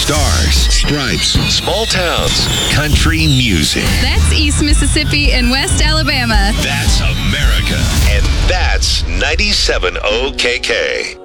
Stars, stripes, small towns, country music. That's East Mississippi and West Alabama. That's America. And that's 97 OKK.